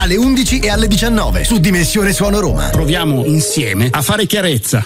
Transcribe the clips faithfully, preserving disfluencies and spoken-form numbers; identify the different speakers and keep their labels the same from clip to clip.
Speaker 1: alle undici e alle diciannove su Dimensione Suono Roma.
Speaker 2: Proviamo insieme a fare chiarezza.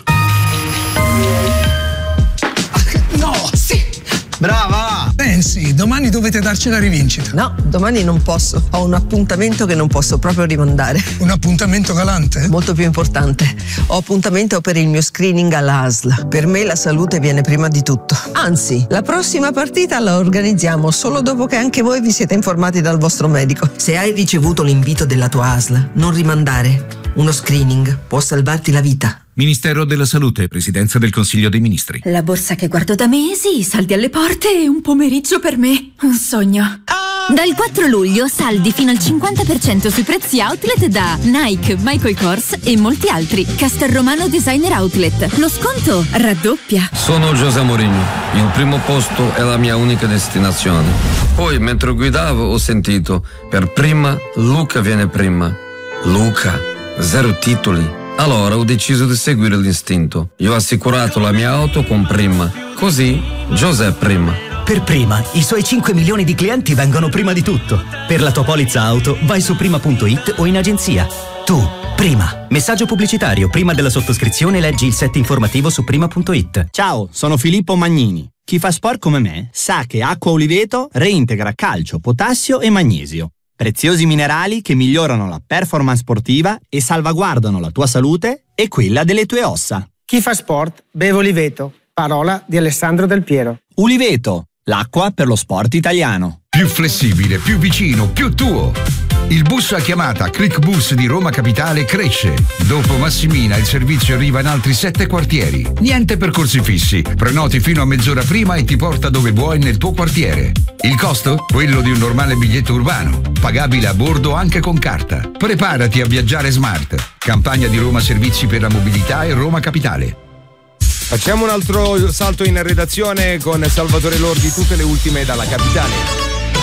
Speaker 1: No, sì! Brava!
Speaker 3: Pensi, domani dovete darci la rivincita.
Speaker 4: No, domani non posso. Ho un appuntamento che non posso proprio rimandare.
Speaker 3: Un appuntamento galante?
Speaker 4: Molto più importante. Ho appuntamento per il mio screening all'A S L. Per me la salute viene prima di tutto. Anzi, la prossima partita la organizziamo solo dopo che anche voi vi siete informati dal vostro medico. Se hai ricevuto l'invito della tua A S L, non rimandare. Uno screening può salvarti la vita.
Speaker 5: Ministero della Salute, Presidenza del Consiglio dei Ministri.
Speaker 6: La borsa che guardo da mesi, i saldi alle porte e un pomeriggio per me. Un sogno. Dal quattro luglio saldi fino al cinquanta per cento sui prezzi outlet da Nike, Michael Kors e molti altri. Castelromano Designer Outlet. Lo sconto raddoppia.
Speaker 7: Sono José Mourinho. Il primo posto è la mia unica destinazione. Poi, mentre guidavo, ho sentito: per prima, Luca viene prima. Luca, zero titoli. Allora ho deciso di seguire l'istinto. Io ho assicurato la mia auto con Prima. Così, José Prima.
Speaker 8: Per Prima, i suoi cinque milioni di clienti vengono prima di tutto. Per la tua polizza auto, vai su prima punto it o in agenzia. Tu, Prima. Messaggio pubblicitario. Prima della sottoscrizione leggi il set informativo su prima punto it.
Speaker 9: Ciao, sono Filippo Magnini. Chi fa sport come me sa che Acqua Oliveto reintegra calcio, potassio e magnesio. Preziosi minerali che migliorano la performance sportiva e salvaguardano la tua salute e quella delle tue ossa.
Speaker 10: Chi fa sport beve Oliveto. Parola di Alessandro Del Piero.
Speaker 9: Uliveto, l'acqua per lo sport italiano.
Speaker 11: Più flessibile, più vicino, più tuo. Il bus a chiamata ClickBus di Roma Capitale cresce. Dopo Massimina il servizio arriva in altri sette quartieri. Niente percorsi fissi. Prenoti fino a mezz'ora prima e ti porta dove vuoi nel tuo quartiere. Il costo? Quello di un normale biglietto urbano. Pagabile a bordo anche con carta. Preparati a viaggiare smart. Campagna di Roma Servizi per la Mobilità e Roma Capitale.
Speaker 12: Facciamo un altro salto in redazione con Salvatore Lordi, tutte le ultime dalla capitale.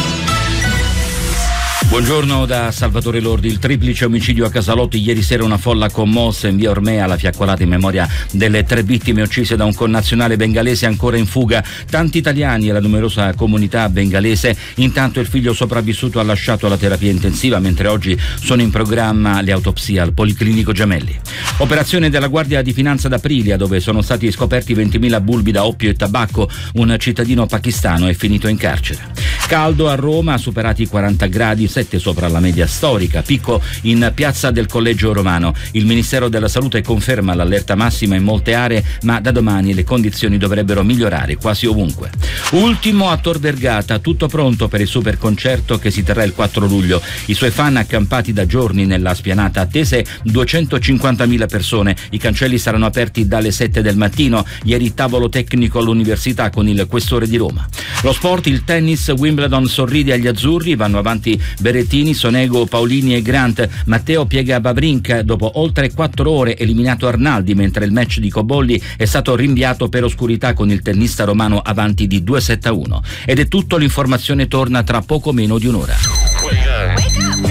Speaker 13: Buongiorno da Salvatore Lordi. Il triplice omicidio a Casalotti. Ieri sera una folla commossa in via Ormea, la fiaccolata in memoria delle tre vittime uccise da un connazionale bengalese ancora in fuga. Tanti italiani e la numerosa comunità bengalese. Intanto il figlio sopravvissuto ha lasciato la terapia intensiva, mentre oggi sono in programma le autopsie al Policlinico Gemelli. Operazione della Guardia di Finanza d'Aprilia, dove sono stati scoperti ventimila bulbi da oppio e tabacco. Un cittadino pakistano è finito in carcere. Caldo a Roma, superati i quaranta gradi, sette sopra la media storica. Picco in piazza del Collegio Romano. Il Ministero della Salute conferma l'allerta massima in molte aree, ma da domani le condizioni dovrebbero migliorare quasi ovunque. Ultimo a Tor Vergata, tutto pronto per il super concerto che si terrà il quattro luglio. I suoi fan accampati da giorni nella spianata, attese duecentocinquantamila persone. I cancelli saranno aperti dalle sette del mattino. Ieri tavolo tecnico all'università con il questore di Roma. Lo sport, il tennis, Wimbledon sorride agli azzurri, vanno avanti Berrettini, Sonego, Paolini e Grant. Matteo piega Wawrinka dopo oltre quattro ore, eliminato Arnaldi, mentre il match di Cobolli è stato rinviato per oscurità con il tennista romano avanti di due sette a uno. Ed è tutto, l'informazione torna tra poco meno di un'ora.